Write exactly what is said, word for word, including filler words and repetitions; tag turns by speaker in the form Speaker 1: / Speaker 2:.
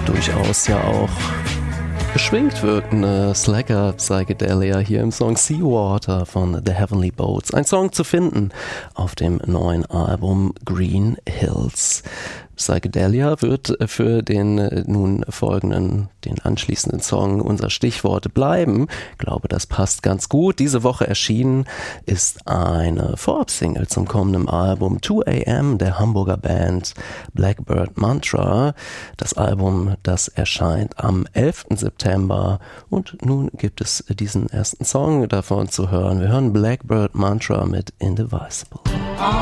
Speaker 1: durchaus ja auch beschwingt wirkende Slacker Psychedelia hier im Song Seawater von The Heavenly Boats. Ein Song zu finden auf dem neuen Album Green Hills. Psychedelia wird für den nun folgenden, den anschließenden Song unser Stichwort bleiben. Ich glaube, das passt ganz gut. Diese Woche erschienen ist eine Vorab-Single zum kommenden Album two a m der Hamburger Band Blackbird Mantra. Das Album, das erscheint am elften September und nun gibt es diesen ersten Song davon zu hören. Wir hören Blackbird Mantra mit Indivisible.